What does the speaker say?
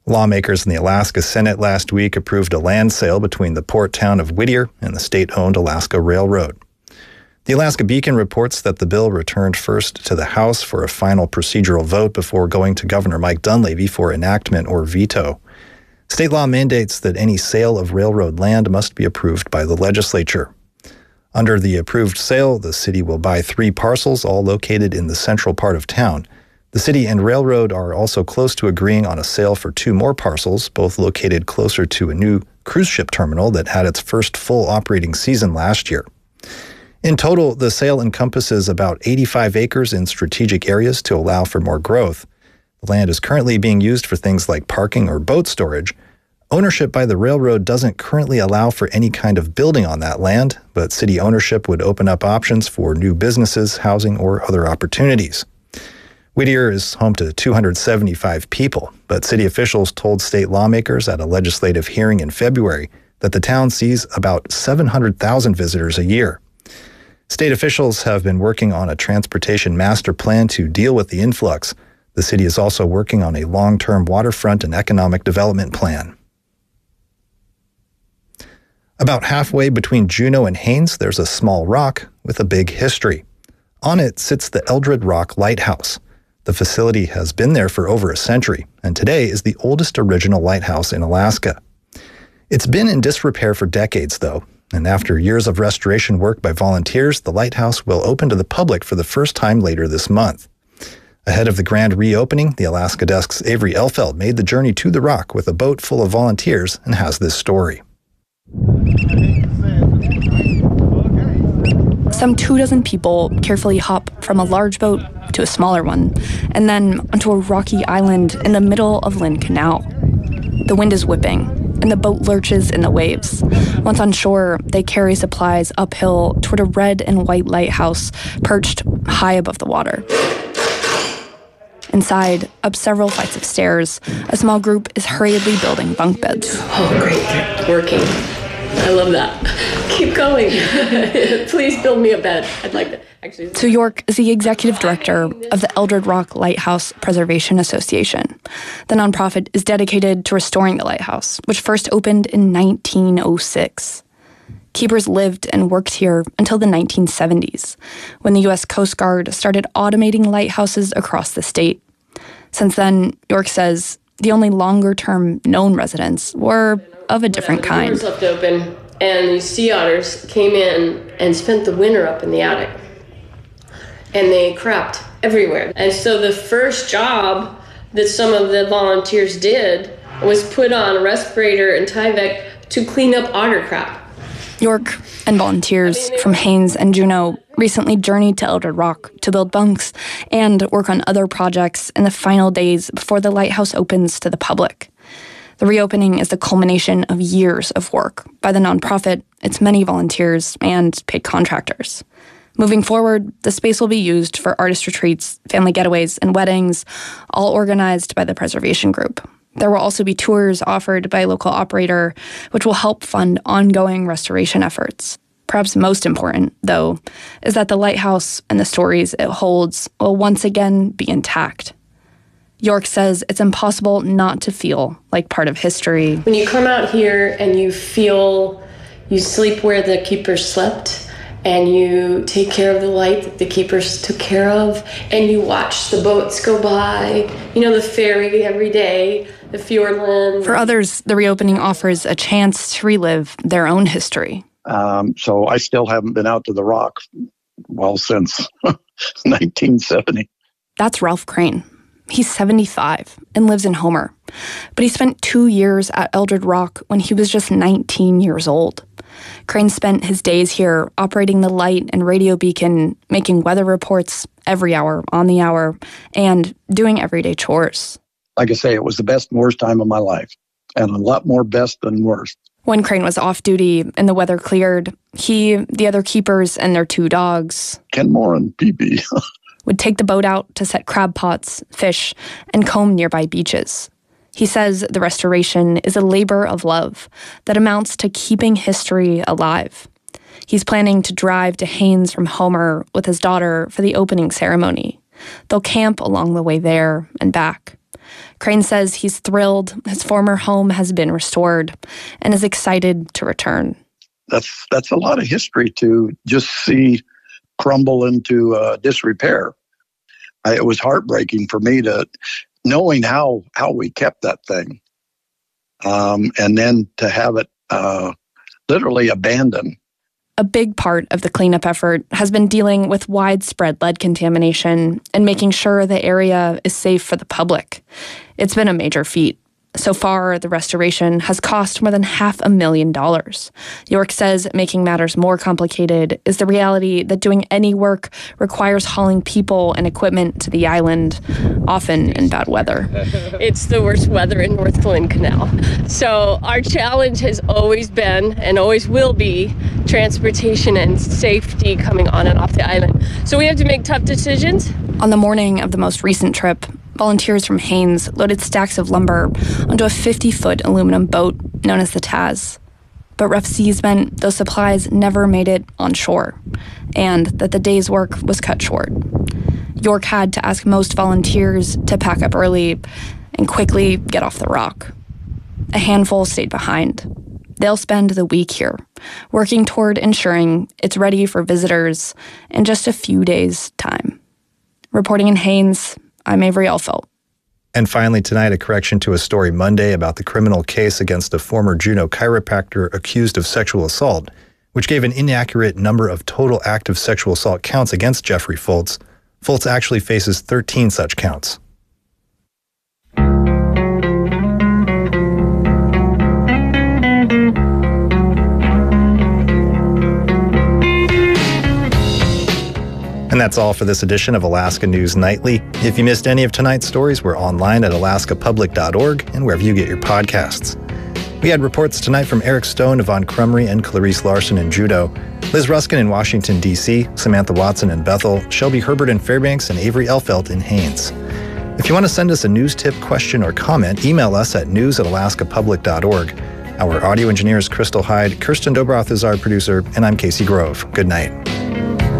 Lawmakers in the Alaska Senate last week approved a land sale between the port town of Whittier and the state-owned Alaska Railroad. The Alaska Beacon reports that the bill returned first to the House for a final procedural vote before going to Governor Mike Dunleavy for enactment or veto. State law mandates that any sale of railroad land must be approved by the legislature. Under the approved sale, the city will buy 3 parcels, all located in the central part of town. The city and railroad are also close to agreeing on a sale for 2 more parcels, both located closer to a new cruise ship terminal that had its first full operating season last year. In total, the sale encompasses about 85 acres in strategic areas to allow for more growth. The land is currently being used for things like parking or boat storage. Ownership by the railroad doesn't currently allow for any kind of building on that land, but city ownership would open up options for new businesses, housing, or other opportunities. Whittier is home to 275 people, but city officials told state lawmakers at a legislative hearing in February that the town sees about 700,000 visitors a year. State officials have been working on a transportation master plan to deal with the influx. The city is also working on a long-term waterfront and economic development plan. About halfway between Juneau and Haines, there's a small rock with a big history. On it sits the Eldred Rock Lighthouse. The facility has been there for over a century, and today is the oldest original lighthouse in Alaska. It's been in disrepair for decades, though, and after years of restoration work by volunteers, the lighthouse will open to the public for the first time later this month. Ahead of the grand reopening, the Alaska Desk's Avery Elfeld made the journey to the rock with a boat full of volunteers and has this story. Some 24 people carefully hop from a large boat to a smaller one, and then onto a rocky island in the middle of Lynn Canal. The wind is whipping, and the boat lurches in the waves. Once on shore, they carry supplies uphill toward a red and white lighthouse perched high above the water. Inside, up several flights of stairs, a small group is hurriedly building bunk beds. Oh, great. They're working. I love that. Keep going. Please build me a bed. I'd like that. Actually, Sue York is the executive director of the Eldred Rock Lighthouse Preservation Association. The nonprofit is dedicated to restoring the lighthouse, which first opened in 1906. Keepers lived and worked here until the 1970s, when the U.S. Coast Guard started automating lighthouses across the state. Since then, York says the only longer-term known residents were of a different kind. The doors left open, and these sea otters came in and spent the winter up in the attic. And they crapped everywhere. And so the first job that some of the volunteers did was put on a respirator and Tyvek to clean up otter crap. York and volunteers from Haines and Juneau recently journeyed to Eldred Rock to build bunks and work on other projects in the final days before the lighthouse opens to the public. The reopening is the culmination of years of work by the nonprofit, its many volunteers, and paid contractors. Moving forward, the space will be used for artist retreats, family getaways, and weddings, all organized by the preservation group. There will also be tours offered by a local operator, which will help fund ongoing restoration efforts. Perhaps most important, though, is that the lighthouse and the stories it holds will once again be intact. York says it's impossible not to feel like part of history. When you come out here and you feel you sleep where the keepers slept, and you take care of the light that the keepers took care of, and you watch the boats go by, you know, the ferry every day, the Fjordland. For others, the reopening offers a chance to relive their own history. So I still haven't been out to the rock, since 1970. That's Ralph Crane. He's 75 and lives in Homer. But he spent 2 years at Eldred Rock when he was just 19 years old. Crane spent his days here operating the light and radio beacon, making weather reports every hour on the hour, and doing everyday chores. Like I say, it was the best and worst time of my life, and a lot more best than worst. When Crane was off duty and the weather cleared, he, the other keepers, and their 2 dogs, Kenmore and Pee-Pee, would take the boat out to set crab pots, fish, and comb nearby beaches. He says the restoration is a labor of love that amounts to keeping history alive. He's planning to drive to Haines from Homer with his daughter for the opening ceremony. They'll camp along the way there and back. Crane says he's thrilled his former home has been restored and is excited to return. That's a lot of history to just see crumble into disrepair. It was heartbreaking for me to knowing how we kept that thing, and then to have it literally abandoned. A big part of the cleanup effort has been dealing with widespread lead contamination and making sure the area is safe for the public. It's been a major feat. So far, the restoration has cost more than $500,000. York says making matters more complicated is the reality that doing any work requires hauling people and equipment to the island, often in bad weather. It's the worst weather in North Flint Canal. So our challenge has always been, and always will be, transportation and safety coming on and off the island. So we have to make tough decisions. On the morning of the most recent trip, volunteers from Haines loaded stacks of lumber onto a 50-foot aluminum boat known as the Taz. But rough seas meant those supplies never made it on shore, and that the day's work was cut short. York had to ask most volunteers to pack up early and quickly get off the rock. A handful stayed behind. They'll spend the week here, working toward ensuring it's ready for visitors in just a few days' time. Reporting in Haines, I'm Avery Alfelt. And finally tonight, a correction to a story Monday about the criminal case against a former Juneau chiropractor accused of sexual assault, which gave an inaccurate number of total active sexual assault counts against Jeffrey Fultz. Fultz actually faces 13 such counts. And that's all for this edition of Alaska News Nightly. If you missed any of tonight's stories, we're online at alaskapublic.org and wherever you get your podcasts. We had reports tonight from Eric Stone, Yvonne Crumry, and Clarice Larson in Juneau, Liz Ruskin in Washington, D.C., Samantha Watson in Bethel, Shelby Herbert in Fairbanks, and Avery Alfelt in Haines. If you want to send us a news tip, question, or comment, email us at news@alaskapublic.org. Our audio engineer is Crystal Hyde, Kirsten Dobroth is our producer, and I'm Casey Grove. Good night.